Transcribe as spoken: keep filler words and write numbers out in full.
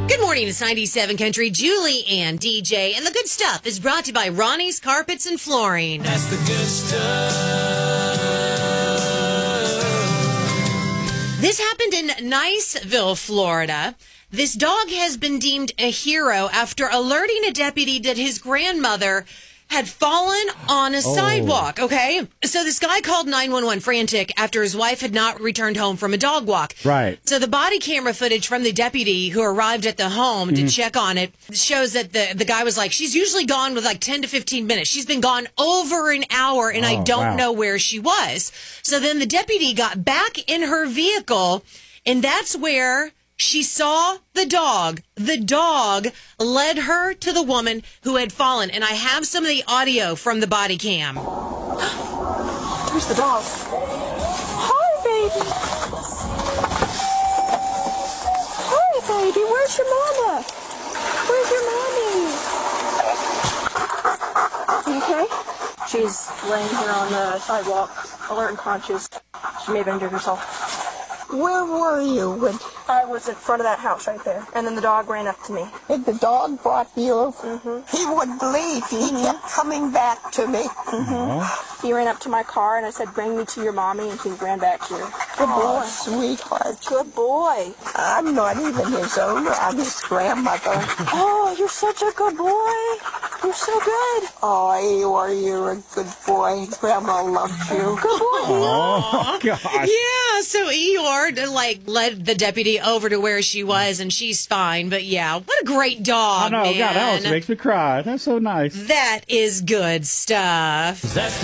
Good morning, it's ninety-seven Country. Julie and D J. And the good stuff is brought to you by Ronnie's Carpets and Flooring. That's the good stuff. This happened in Niceville, Florida. This dog has been deemed a hero after alerting a deputy that his grandmother had fallen on a Oh. sidewalk, okay? So this guy called nine one one frantic after his wife had not returned home from a dog walk. Right. So the body camera footage from the deputy who arrived at the home to check on it shows that the, the guy was like, she's usually gone with like ten to fifteen minutes. She's been gone over an hour and I Oh, don't wow. know where she was. So then the deputy got back in her vehicle and that's where she saw the dog. The dog led her to the woman who had fallen. And I have some of the audio from the body cam. Where's the dog? Hi, baby. Hi, baby. Where's your mama? Where's your mommy? You okay? She's laying here on the sidewalk, alert and conscious. She may have injured herself. Where were you when I was in front of that house right there, and then the dog ran up to me. and the dog brought you over? Mm-hmm. He wouldn't leave. He kept coming back to me. He ran up to my car, and I said, bring me to your mommy, and he ran back here. Good Oh, boy. sweetheart. Good boy. I'm not even his owner. I'm his grandmother. Oh, you're such a good boy. You're so good. Oh, Eeyore, you're a good boy. Grandma loves you. Good boy. Oh, gosh. Yeah, so Eeyore, like, led the deputy over to where she was, and she's fine. But yeah, what a great I dog, know, man. God, that almost makes me cry. That's so nice. That is good stuff. That's